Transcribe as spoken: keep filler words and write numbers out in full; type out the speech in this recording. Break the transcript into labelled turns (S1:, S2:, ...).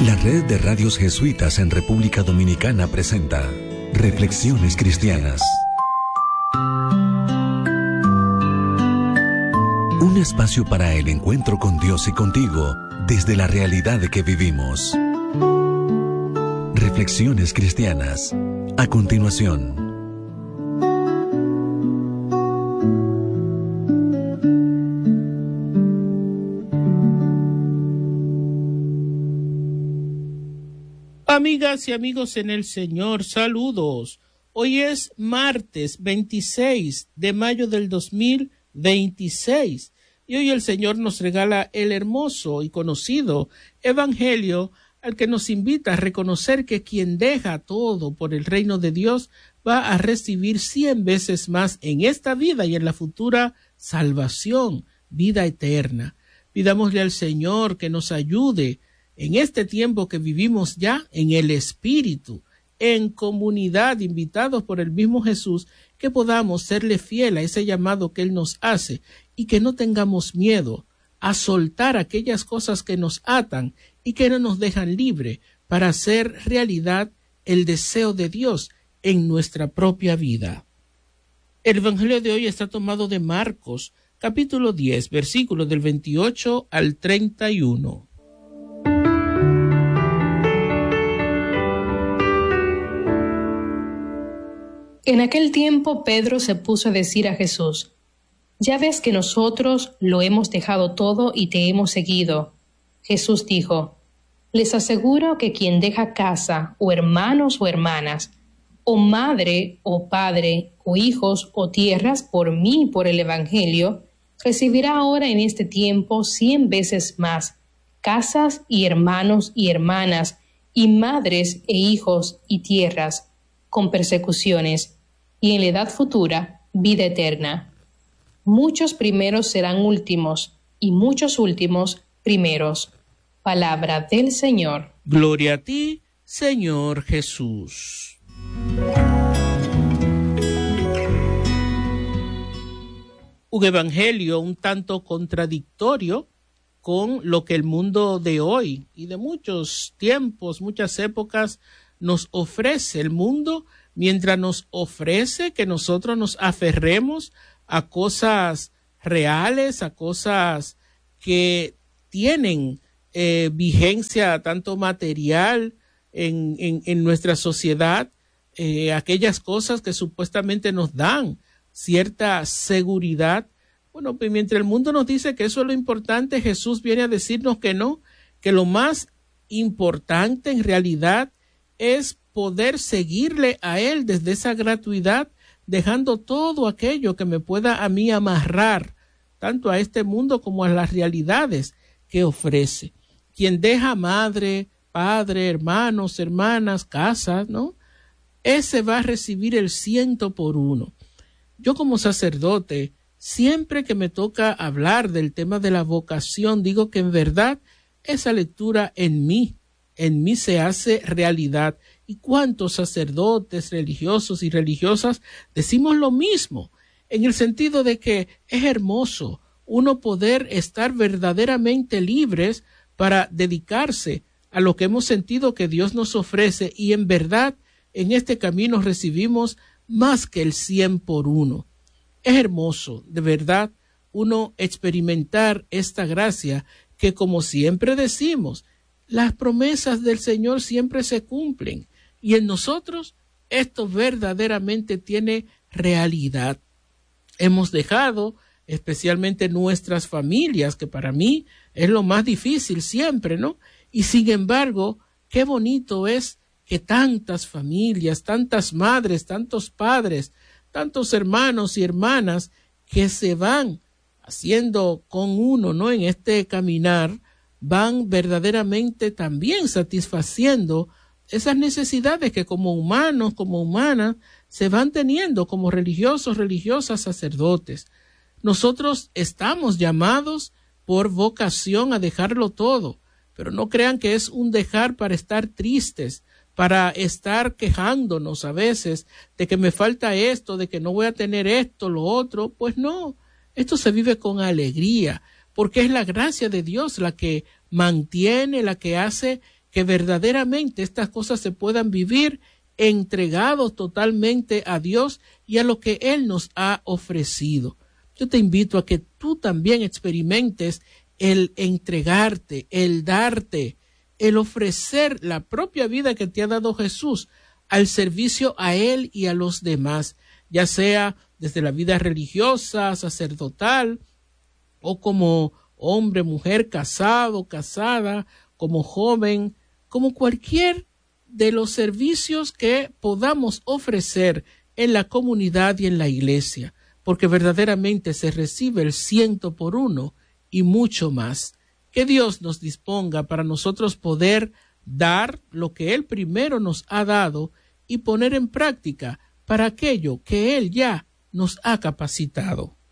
S1: La red de radios jesuitas en República Dominicana presenta Reflexiones Cristianas. Un espacio para el encuentro con Dios y contigo desde la realidad que vivimos. Reflexiones Cristianas. A continuación.
S2: Amigas y amigos en el Señor, saludos. Hoy es martes veintiséis de mayo del dos mil veintiséis y hoy el Señor nos regala el hermoso y conocido Evangelio al que nos invita a reconocer que quien deja todo por el reino de Dios va a recibir cien veces más en esta vida y en la futura salvación, vida eterna. Pidámosle al Señor que nos ayude en este tiempo que vivimos ya en el Espíritu, en comunidad, invitados por el mismo Jesús, que podamos serle fiel a ese llamado que Él nos hace y que no tengamos miedo a soltar aquellas cosas que nos atan y que no nos dejan libre para hacer realidad el deseo de Dios en nuestra propia vida. El Evangelio de hoy está tomado de Marcos, capítulo diez, versículos del veintiocho al treinta y uno.
S3: En aquel tiempo Pedro se puso a decir a Jesús: «Ya ves que nosotros lo hemos dejado todo y te hemos seguido». Jesús dijo: «Les aseguro que quien deja casa, o hermanos o hermanas, o madre o padre, o hijos o tierras por mí y por el Evangelio, recibirá ahora en este tiempo cien veces más, casas y hermanos y hermanas, y madres e hijos y tierras, con persecuciones, y en la edad futura, vida eterna. Muchos primeros serán últimos, y muchos últimos primeros». Palabra del Señor.
S2: Gloria a ti, Señor Jesús. Un evangelio un tanto contradictorio con lo que el mundo de hoy y de muchos tiempos, muchas épocas nos ofrece. El mundo, mientras nos ofrece que nosotros nos aferremos a cosas reales, a cosas que tienen eh, vigencia tanto material en, en, en nuestra sociedad, eh, aquellas cosas que supuestamente nos dan cierta seguridad. Bueno, pues mientras el mundo nos dice que eso es lo importante, Jesús viene a decirnos que no, que lo más importante en realidad es poder seguirle a Él desde esa gratuidad, dejando todo aquello que me pueda a mí amarrar, tanto a este mundo como a las realidades que ofrece. Quien deja madre, padre, hermanos, hermanas, casas, ¿no? Ese va a recibir el ciento por uno. Yo como sacerdote, siempre que me toca hablar del tema de la vocación, digo que en verdad esa lectura en mí, en mí se hace realidad. ¿Y cuántos sacerdotes religiosos y religiosas decimos lo mismo? En el sentido de que es hermoso uno poder estar verdaderamente libres para dedicarse a lo que hemos sentido que Dios nos ofrece, y en verdad en este camino recibimos más que el cien por uno. Es hermoso, de verdad, uno experimentar esta gracia que, como siempre decimos, las promesas del Señor siempre se cumplen y en nosotros esto verdaderamente tiene realidad. Hemos dejado especialmente nuestras familias, que para mí es lo más difícil siempre, ¿no? Y sin embargo, qué bonito es que tantas familias, tantas madres, tantos padres, tantos hermanos y hermanas que se van haciendo con uno, ¿no? En este caminar, van verdaderamente también satisfaciendo esas necesidades que como humanos, como humanas, se van teniendo como religiosos, religiosas, sacerdotes. Nosotros estamos llamados por vocación a dejarlo todo, pero no crean que es un dejar para estar tristes, para estar quejándonos a veces de que me falta esto, de que no voy a tener esto, lo otro. Pues no, esto se vive con alegría, porque es la gracia de Dios la que mantiene, la que hace que verdaderamente estas cosas se puedan vivir entregados totalmente a Dios y a lo que Él nos ha ofrecido. Yo te invito a que tú también experimentes el entregarte, el darte, el ofrecer la propia vida que te ha dado Jesús al servicio a Él y a los demás, ya sea desde la vida religiosa, sacerdotal, o como hombre, mujer, casado, casada, como joven, como cualquier de los servicios que podamos ofrecer en la comunidad y en la iglesia, porque verdaderamente se recibe el ciento por uno y mucho más. Que Dios nos disponga para nosotros poder dar lo que Él primero nos ha dado y poner en práctica para aquello que Él ya nos ha capacitado.